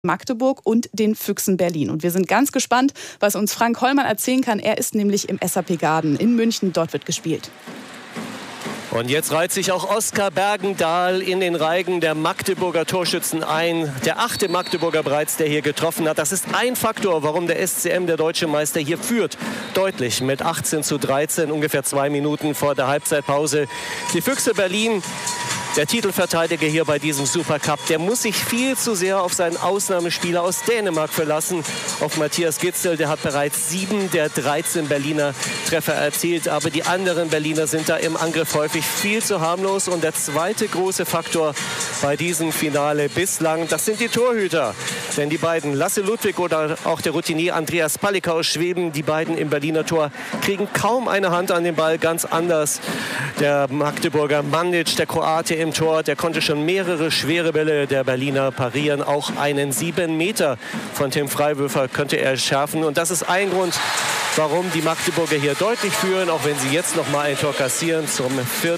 Magdeburg und den Füchsen Berlin. Und wir sind ganz gespannt, was uns Frank Hollmann erzählen kann. Er ist nämlich im SAP Garden in München. Dort wird gespielt. Und jetzt reiht sich auch Oskar Bergendahl in den Reigen der Magdeburger Torschützen ein. Der 8. Magdeburger bereits, der hier getroffen hat. Das ist ein Faktor, warum der SCM, der deutsche Meister, hier führt. Deutlich mit 18:13, ungefähr 2 Minuten vor der Halbzeitpause. Die Füchse Berlin, der Titelverteidiger hier bei diesem Supercup, der muss sich viel zu sehr auf seinen Ausnahmespieler aus Dänemark verlassen. Auf Matthias Gitzel, der hat bereits 7 der 13 Berliner Treffer erzielt. Aber die anderen Berliner sind da im Angriff häufig viel zu harmlos. Und der zweite große Faktor bei diesem Finale bislang, das sind die Torhüter. Denn die beiden, Lasse Ludwig oder auch der Routinier Andreas Palicka aus Schweben, die beiden im Berliner Tor, kriegen kaum eine Hand an den Ball, ganz anders. Der Magdeburger Mandic, der Kroate im Tor, der konnte schon mehrere schwere Bälle der Berliner parieren. Auch einen 7 Meter von Tim Freiwürfer könnte er schärfen. Und das ist ein Grund, warum die Magdeburger hier deutlich führen, auch wenn sie jetzt noch mal ein Tor kassieren zum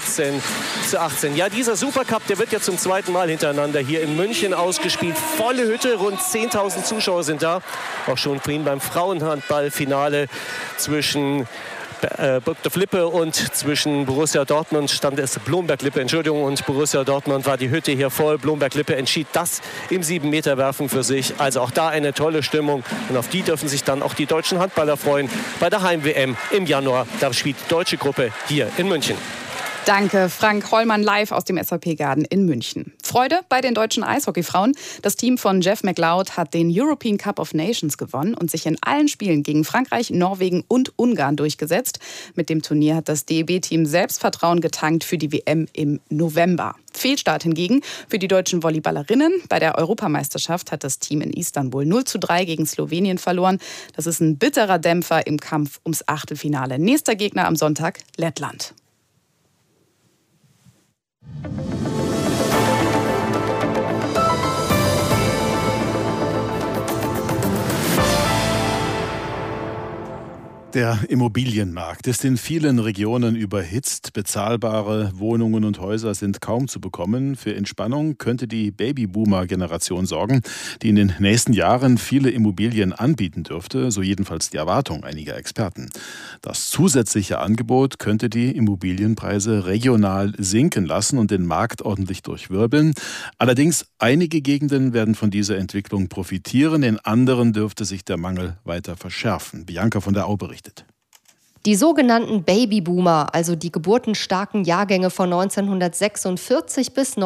14:18. Ja, dieser Supercup, der wird ja zum zweiten Mal hintereinander hier in München ausgespielt. Volle Hütte, rund 10.000 Zuschauer sind da. Auch schon vorhin beim Frauenhandballfinale zwischen Burgdorf-Lippe und zwischen Borussia Dortmund stand es Blomberg-Lippe, Entschuldigung, und Borussia Dortmund war die Hütte hier voll. Blomberg-Lippe entschied das im 7-Meter-Werfen für sich. Also auch da eine tolle Stimmung und auf die dürfen sich dann auch die deutschen Handballer freuen bei der Heim-WM im Januar. Da spielt die deutsche Gruppe hier in München. Danke, Frank Hollmann live aus dem SAP Garden in München. Freude bei den deutschen Eishockeyfrauen. Das Team von Jeff McLeod hat den European Cup of Nations gewonnen und sich in allen Spielen gegen Frankreich, Norwegen und Ungarn durchgesetzt. Mit dem Turnier hat das DEB-Team Selbstvertrauen getankt für die WM im November. Fehlstart hingegen für die deutschen Volleyballerinnen. Bei der Europameisterschaft hat das Team in Istanbul 0:3 gegen Slowenien verloren. Das ist ein bitterer Dämpfer im Kampf ums Achtelfinale. Nächster Gegner am Sonntag Lettland. Der Immobilienmarkt ist in vielen Regionen überhitzt. Bezahlbare Wohnungen und Häuser sind kaum zu bekommen. Für Entspannung könnte die Babyboomer-Generation sorgen, die in den nächsten Jahren viele Immobilien anbieten dürfte, so jedenfalls die Erwartung einiger Experten. Das zusätzliche Angebot könnte die Immobilienpreise regional sinken lassen und den Markt ordentlich durchwirbeln. Allerdings, einige Gegenden werden von dieser Entwicklung profitieren, in anderen dürfte sich der Mangel weiter verschärfen. Bianca von der Au berichtet. Die sogenannten Babyboomer, also die geburtenstarken Jahrgänge von 1946 bis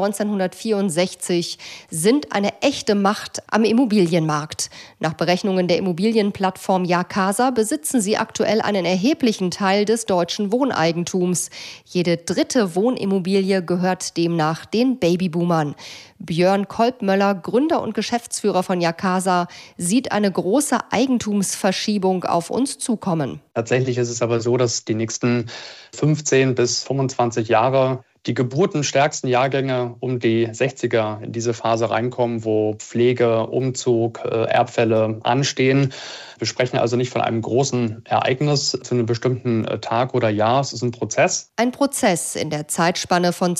1964, sind eine echte Macht am Immobilienmarkt. Nach Berechnungen der Immobilienplattform Jacasa besitzen sie aktuell einen erheblichen Teil des deutschen Wohneigentums. Jede dritte Wohnimmobilie gehört demnach den Babyboomern. Björn Kolbmöller, Gründer und Geschäftsführer von Jacasa, sieht eine große Eigentumsverschiebung auf uns zukommen. Tatsächlich ist es aber so, dass die nächsten 15 bis 25 Jahre die geburtenstärksten Jahrgänge um die 60er in diese Phase reinkommen, wo Pflege, Umzug, Erbfälle anstehen. Wir sprechen also nicht von einem großen Ereignis zu einem bestimmten Tag oder Jahr. Es ist ein Prozess. Ein Prozess in der Zeitspanne von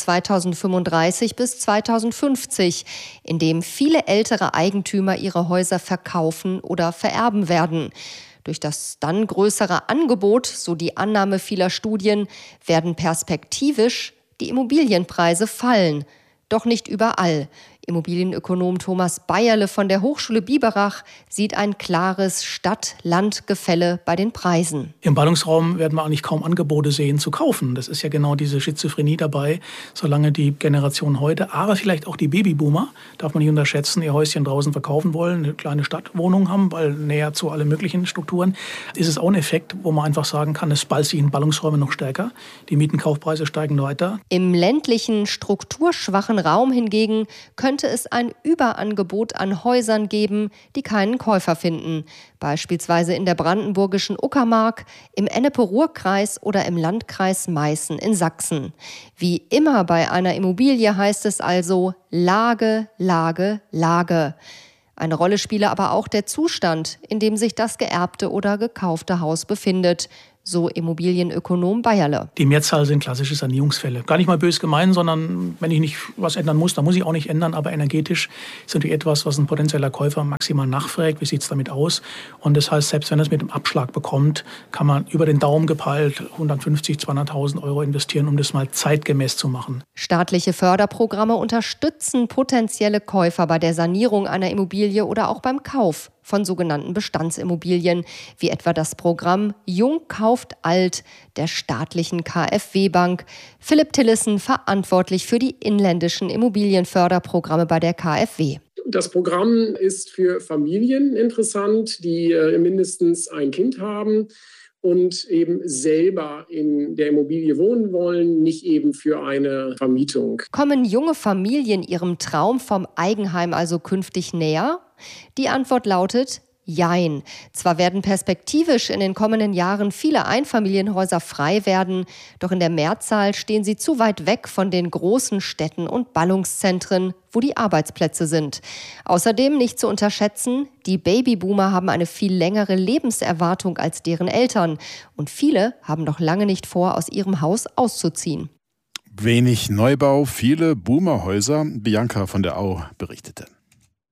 2035 bis 2050, in dem viele ältere Eigentümer ihre Häuser verkaufen oder vererben werden. Durch das dann größere Angebot, so die Annahme vieler Studien, werden perspektivisch die Immobilienpreise fallen. Doch nicht überall. Immobilienökonom Thomas Bayerle von der Hochschule Biberach sieht ein klares Stadt-Land-Gefälle bei den Preisen. Im Ballungsraum werden wir eigentlich kaum Angebote sehen zu kaufen. Das ist ja genau diese Schizophrenie dabei, solange die Generation heute, aber vielleicht auch die Babyboomer, darf man nicht unterschätzen, ihr Häuschen draußen verkaufen wollen, eine kleine Stadtwohnung haben, weil näher zu allen möglichen Strukturen, ist es auch ein Effekt, wo man einfach sagen kann, es ballt sich in Ballungsräume noch stärker. Die Mietenkaufpreise steigen weiter. Im ländlichen, strukturschwachen Raum hingegen könnte es ein Überangebot an Häusern geben, die keinen Käufer finden. Beispielsweise in der brandenburgischen Uckermark, im Ennepe-Ruhr-Kreis oder im Landkreis Meißen in Sachsen. Wie immer bei einer Immobilie heißt es also Lage, Lage, Lage. Eine Rolle spiele aber auch der Zustand, in dem sich das geerbte oder gekaufte Haus befindet. so Immobilienökonom Bayerle. Die Mehrzahl sind klassische Sanierungsfälle. Gar nicht mal bös gemeint, sondern wenn ich nicht was ändern muss, dann muss ich auch nicht ändern. Aber energetisch ist natürlich etwas, was ein potenzieller Käufer maximal nachfragt. Wie sieht es damit aus? Und das heißt, selbst wenn er es mit dem Abschlag bekommt, kann man über den Daumen gepeilt 150.000, 200.000 Euro investieren, um das mal zeitgemäß zu machen. Staatliche Förderprogramme unterstützen potenzielle Käufer bei der Sanierung einer Immobilie oder auch beim Kauf von sogenannten Bestandsimmobilien, wie etwa das Programm Jung kauft alt der staatlichen KfW-Bank. Philipp Tillissen, verantwortlich für die inländischen Immobilienförderprogramme bei der KfW. Das Programm ist für Familien interessant, die mindestens ein Kind haben und eben selber in der Immobilie wohnen wollen, nicht eben für eine Vermietung. Kommen junge Familien ihrem Traum vom Eigenheim also künftig näher? Die Antwort lautet Jein. Zwar werden perspektivisch in den kommenden Jahren viele Einfamilienhäuser frei werden, doch in der Mehrzahl stehen sie zu weit weg von den großen Städten und Ballungszentren, wo die Arbeitsplätze sind. Außerdem nicht zu unterschätzen, die Babyboomer haben eine viel längere Lebenserwartung als deren Eltern und viele haben noch lange nicht vor, aus ihrem Haus auszuziehen. Wenig Neubau, viele Boomerhäuser. Bianca von der Au berichtete.